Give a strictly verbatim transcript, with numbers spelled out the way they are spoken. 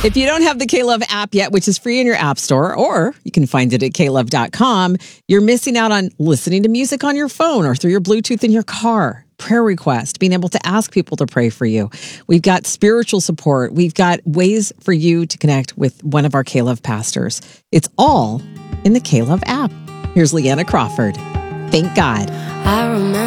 If you don't have the K-Love app yet, which is free in your app store, or you can find it at k love dot com, you're missing out on listening to music on your phone or through your Bluetooth in your car. Prayer request, being able to ask people to pray for you. We've got spiritual support. We've got ways for you to connect with one of our K-Love pastors. It's all in the K-Love app. Here's Leanna Crawford. Thank God. I remember